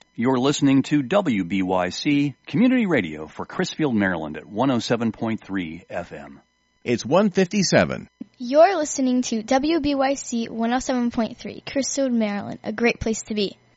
You're listening to WBYC Community Radio for Crisfield, Maryland at 107.3 FM. It's 1:57. You're listening to WBYC 107.3, Crisfield, Maryland, a great place to be.